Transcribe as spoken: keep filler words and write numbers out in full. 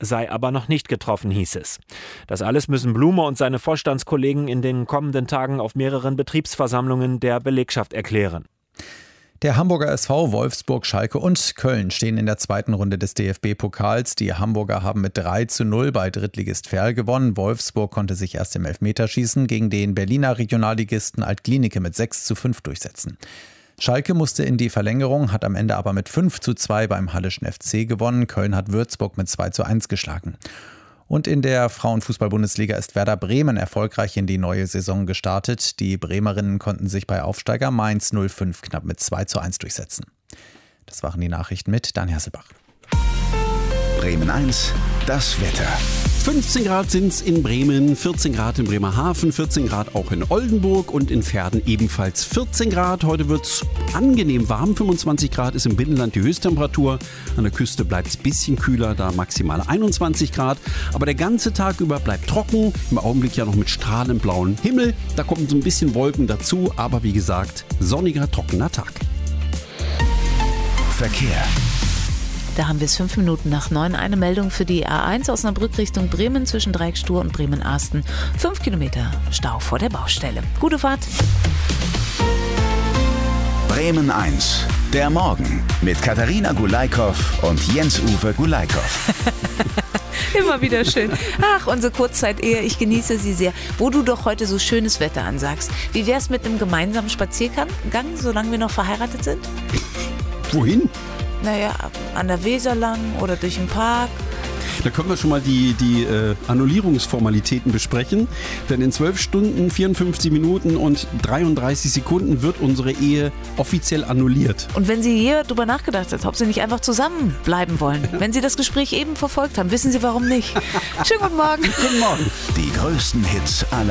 sei aber noch nicht getroffen, hieß es. Das alles müssen Blume und seine Vorstandskollegen in den kommenden Tagen auf mehreren Betriebsversammlungen der Belegschaft erklären. Der Hamburger S V, Wolfsburg, Schalke und Köln stehen in der zweiten Runde des D F B-Pokals. Die Hamburger haben mit drei zu null bei Drittligist Verl gewonnen. Wolfsburg konnte sich erst im Elfmeterschießen gegen den Berliner Regionalligisten Alt-Glienicke mit sechs zu fünf durchsetzen. Schalke musste in die Verlängerung, hat am Ende aber mit fünf zu zwei beim Halleschen F C gewonnen. Köln hat Würzburg mit zwei zu eins geschlagen. Und in der Frauenfußball-Bundesliga ist Werder Bremen erfolgreich in die neue Saison gestartet. Die Bremerinnen konnten sich bei Aufsteiger Mainz null fünf knapp mit zwei zu eins durchsetzen. Das waren die Nachrichten mit Dan Hasselbach. Bremen eins, das Wetter. fünfzehn Grad sind es in Bremen, vierzehn Grad in Bremerhaven, vierzehn Grad auch in Oldenburg und in Verden ebenfalls vierzehn Grad. Heute wird es angenehm warm, fünfundzwanzig Grad ist im Binnenland die Höchsttemperatur. An der Küste bleibt es ein bisschen kühler, da maximal einundzwanzig Grad. Aber der ganze Tag über bleibt trocken, im Augenblick ja noch mit strahlend blauem Himmel. Da kommen so ein bisschen Wolken dazu, aber wie gesagt, sonniger, trockener Tag. Verkehr. Da haben wir es fünf Minuten nach neun. Eine Meldung für die A eins Osnabrück Richtung Bremen zwischen Dreieckstur und Bremen-Arsten. Fünf Kilometer Stau vor der Baustelle. Gute Fahrt. Bremen eins, der Morgen mit Katharina Gulaikow und Jens-Uwe Gulaikow. Immer wieder schön. Ach, unsere Kurzzeit-Ehe, ich genieße sie sehr. Wo du doch heute so schönes Wetter ansagst. Wie wär's mit einem gemeinsamen Spaziergang, solange wir noch verheiratet sind? Wohin? Naja, an der Weser lang oder durch den Park. Da können wir schon mal die, die äh, Annullierungsformalitäten besprechen. Denn in zwölf Stunden, vierundfünfzig Minuten und dreiunddreißig Sekunden wird unsere Ehe offiziell annulliert. Und wenn Sie hier drüber nachgedacht hat, ob Sie nicht einfach zusammenbleiben wollen, wenn Sie das Gespräch eben verfolgt haben, wissen Sie warum nicht. Schönen guten Morgen. Guten Morgen. Die größten Hits aller